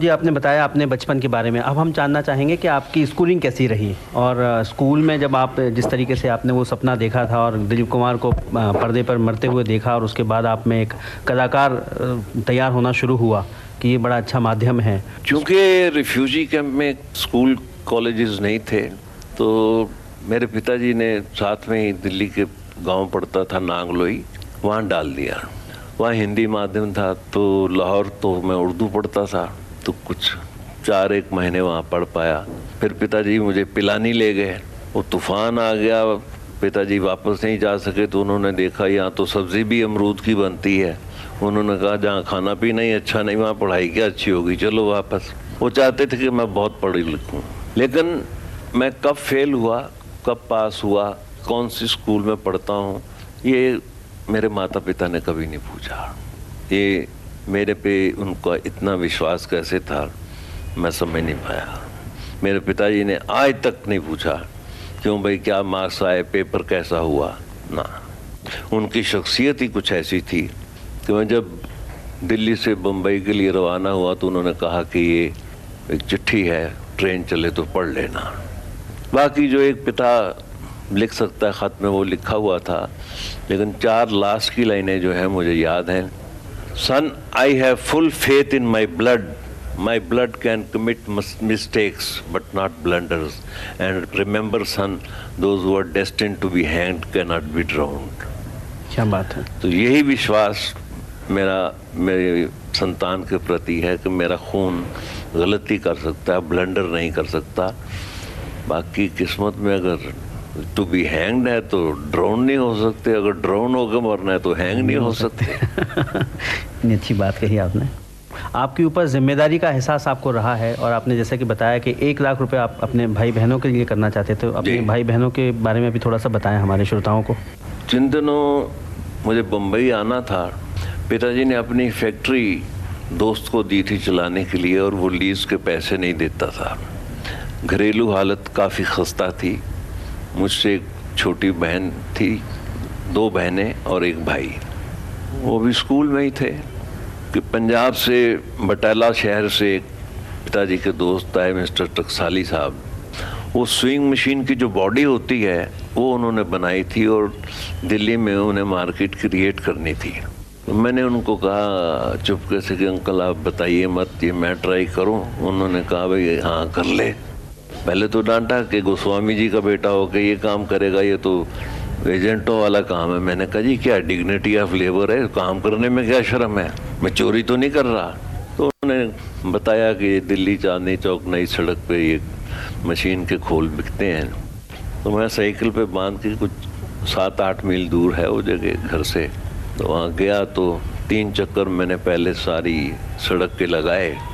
जी, आपने बताया अपने बचपन के बारे में। अब हम जानना चाहेंगे कि आपकी स्कूलिंग कैसी रही और स्कूल में जब आप जिस तरीके से आपने वो सपना देखा था और दिलीप कुमार को पर्दे पर मरते हुए देखा और उसके बाद आप में एक कलाकार तैयार होना शुरू हुआ कि ये बड़ा अच्छा माध्यम है। चूँकि रिफ्यूजी कैंप में स्कूल कॉलेजेस नहीं थे तो मेरे पिताजी ने साथ में ही दिल्ली के गांव पड़ता था नांगलोई, वहाँ डाल दिया। वहाँ हिंदी माध्यम था तो लाहौर तो मैं उर्दू पढ़ता था तो कुछ 4-1 महीने वहाँ पढ़ पाया। फिर पिताजी मुझे पिलानी ले गए, वो तूफ़ान आ गया, पिताजी वापस नहीं जा सके तो उन्होंने देखा यहाँ तो सब्ज़ी भी अमरूद की बनती है। उन्होंने कहा जहाँ खाना पीना ही अच्छा नहीं वहाँ पढ़ाई क्या अच्छी होगी, चलो वापस। वो चाहते थे कि मैं बहुत पढ़ी लिखूँ, लेकिन मैं कब फेल हुआ, कब पास हुआ, कौन सी स्कूल में पढ़ता हूँ, ये मेरे माता पिता ने कभी नहीं पूछा। ये मेरे पे उनका इतना विश्वास कैसे था मैं समझ नहीं पाया। मेरे पिताजी ने आज तक नहीं पूछा क्यों भाई क्या मार्क्स आए, पेपर कैसा हुआ, ना। उनकी शख्सियत ही कुछ ऐसी थी कि मैं जब दिल्ली से बम्बई के लिए रवाना हुआ तो उन्होंने कहा कि ये एक चिट्ठी है, ट्रेन चले तो पढ़ लेना। बाकी जो एक पिता लिख सकता है ख़त में वो लिखा हुआ था, लेकिन 4 लास्ट की लाइनें जो है मुझे याद हैं। सन I have full faith in my blood can commit mistakes but not blunders and remember sun those who are destined to be hanged can not be ड्राउन्ड। क्या बात है। तो यही विश्वास मेरे संतान के प्रति है कि मेरा खून गलती कर सकता है, ब्लंडर नहीं कर सकता। बाकी किस्मत में अगर टू बी हैंग्ड है तो ड्राउन नहीं हो सकते, अगर ड्राउन होकर मरना है तो हैंग नहीं हो सकते। इतनी अच्छी बात कही आपने। आपके ऊपर जिम्मेदारी का एहसास आपको रहा है और आपने जैसे कि बताया कि 1 लाख रुपए आप अपने भाई बहनों के लिए करना चाहते थे, अपने भाई बहनों के बारे में भी थोड़ा सा बताएं हमारे श्रोताओं को। जिन दिनों मुझे बम्बई आना था, पिताजी ने अपनी फैक्ट्री दोस्त को दी थी चलाने के लिए और वो लीज के पैसे नहीं देता था। घरेलू हालत काफ़ी खस्ता थी। मुझसे एक छोटी बहन थी, 2 बहनें और एक भाई। वो भी स्कूल में ही थे कि पंजाब से बटाला शहर से एक पिताजी के दोस्त आए, मिस्टर टकसाली साहब। वो स्विंग मशीन की जो बॉडी होती है वो उन्होंने बनाई थी और दिल्ली में उन्हें मार्केट क्रिएट करनी थी। तो मैंने उनको कहा चुपके से कि अंकल आप बताइए मत, ये मैं ट्राई करूं। उन्होंने कहा भाई हाँ कर ले। पहले तो डांटा कि गोस्वामी जी का बेटा हो के ये काम करेगा, ये तो एजेंटों वाला काम है। मैंने कहा जी क्या डिग्निटी ऑफ लेबर है, काम करने में क्या शर्म है, मैं चोरी तो नहीं कर रहा। तो उन्होंने बताया कि दिल्ली चांदनी चौक नई सड़क पे ये मशीन के खोल बिकते हैं। तो मैं साइकिल पे बांध के कुछ 7-8 मील दूर है वो जगह घर से, तो वहाँ गया तो 3 चक्कर मैंने पहले सारी सड़क के लगाए